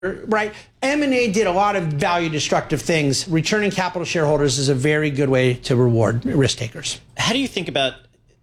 right? M&A did a lot of value destructive things. Returning capital to shareholders is a very good way to reward risk takers. How do you think about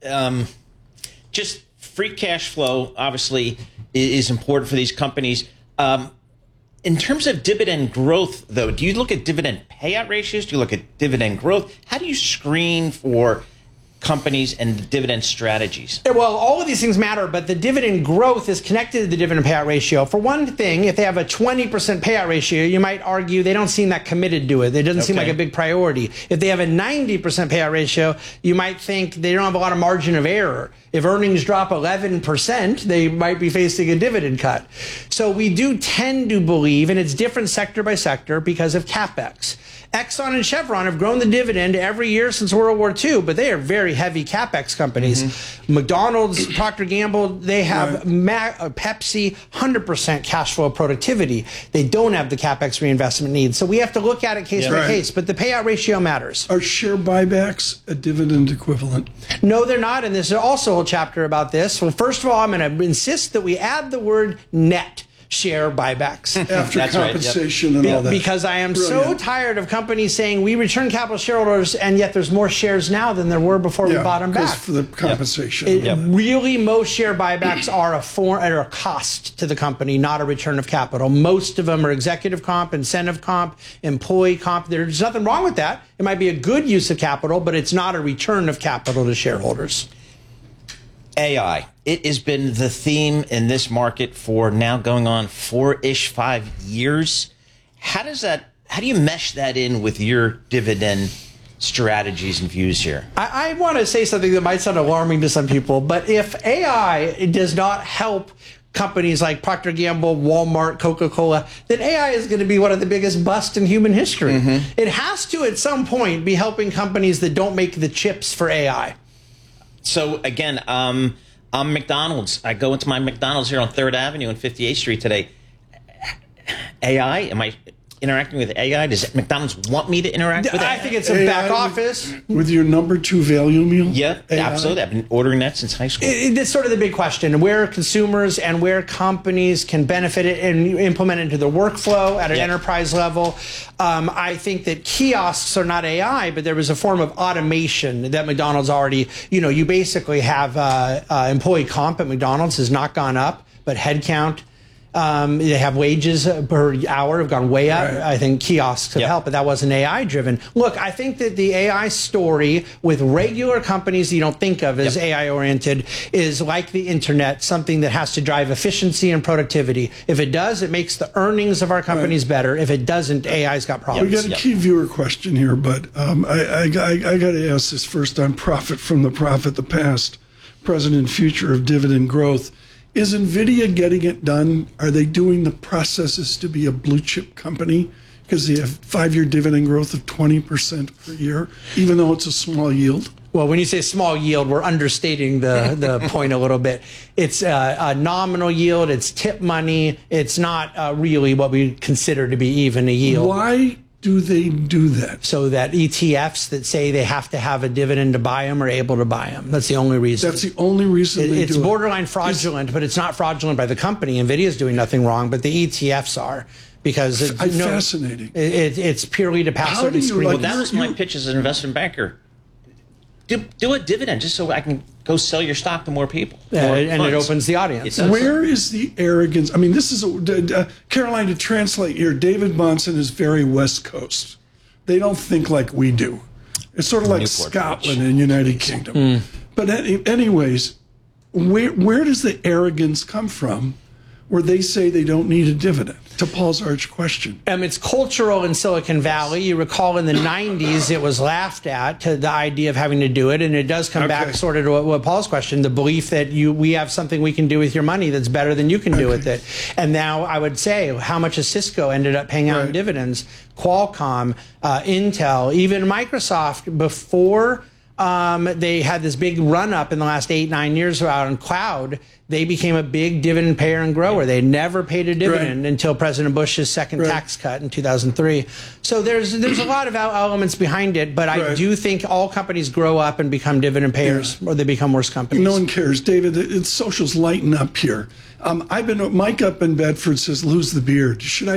just free cash flow? Obviously, is important for these companies. In terms of dividend growth, though, do you look at dividend payout ratios? Do you look at dividend growth? How do you screen for companies and dividend strategies? Well, all of these things matter, but the dividend growth is connected to the dividend payout ratio. For one thing, if they have a 20% payout ratio, you might argue they don't seem that committed to it. It doesn't seem like a big priority. If they have a 90% payout ratio, you might think they don't have a lot of margin of error. If earnings drop 11%, they might be facing a dividend cut. So we do tend to believe, and it's different sector by sector because of CapEx. Exxon and Chevron have grown the dividend every year since World War II, but they are very heavy CapEx companies. McDonald's, Procter & Gamble, they have Pepsi, 100% cash flow productivity. They don't have the CapEx reinvestment needs. So we have to look at it case by case, but the payout ratio matters. Are share buybacks a dividend equivalent? No, they're not, and there's also a whole chapter about this. Well, first of all, I'm going to insist that we add the word net share buybacks after compensation and all that. Because I am so tired of companies saying we return capital to shareholders, and yet there's more shares now than there were before we bought them back. For the compensation. Really, most share buybacks are a cost to the company, not a return of capital. Most of them are executive comp, incentive comp, employee comp. There's nothing wrong with that. It might be a good use of capital, but it's not a return of capital to shareholders. AI. It has been the theme in this market for now going on 5 years. How do you mesh that in with your dividend strategies and views here? I want to say something that might sound alarming to some people, but if AI does not help companies like Procter & Gamble, Walmart, Coca-Cola, then AI is going to be one of the biggest busts in human history. It has to, at some point, be helping companies that don't make the chips for AI. So again, I'm McDonald's. I go into my McDonald's here on 3rd Avenue and 58th Street today. AI? Am I interacting with AI? Does McDonald's want me to interact with AI? I think it's a back office. With your number 2 value meal? Yeah, absolutely. I've been ordering that since high school. It's sort of the big question, where consumers and where companies can benefit it and implement it into their workflow at an enterprise level. I think that kiosks are not AI, but there was a form of automation that McDonald's already, you basically have employee comp at McDonald's has not gone up, but headcount. They have wages per hour have gone way up. I think kiosks have helped, but that wasn't AI driven. Look, I think that the AI story with regular companies that you don't think of as AI oriented is like the internet, something that has to drive efficiency and productivity. If it does, it makes the earnings of our companies better. If it doesn't, AI's got problems. We got a key viewer question here, but I got to ask this first on profit from the profit, the past, present, and future of dividend growth. Is NVIDIA getting it done? Are they doing the processes to be a blue chip company? Because they have 5-year dividend growth of 20% per year, even though it's a small yield? Well, when you say small yield, we're understating the point a little bit. It's a nominal yield. It's tip money. It's not really what we consider to be even a yield. Why do they do that? So that ETFs that say they have to have a dividend to buy them are able to buy them. That's the only reason. That's the only reason they do it. It's borderline fraudulent, but it's not fraudulent by the company. NVIDIA's doing nothing wrong, but the ETFs are. Because fascinating. It's purely to passively screen. Well, that was my pitch as an investment banker. Do a dividend just so I can go sell your stock to more people. And it opens the audience. Where is the arrogance? I mean, this is, Caroline, to translate here, David Bahnsen is very West Coast. They don't think like we do. It's sort of like Scotland and United Kingdom. But anyways, where does the arrogance come from where they say they don't need a dividend? To Paul's arch question. It's cultural in Silicon Valley. You recall in the 90s, it was laughed at, to the idea of having to do it. And it does come back sort of to what Paul's question, the belief that we have something we can do with your money that's better than you can do with it. And now I would say, how much has Cisco ended up paying out in dividends? Qualcomm, Intel, even Microsoft, before they had this big run up in the last 8-9 years out on cloud. They became a big dividend payer and grower. They never paid a dividend until President Bush's second tax cut in 2003. So there's a lot of elements behind it, but I do think all companies grow up and become dividend payers, or they become worse companies. No one cares, David. It's socials lighten up here. Mike up in Bedford says, lose the beard. Should I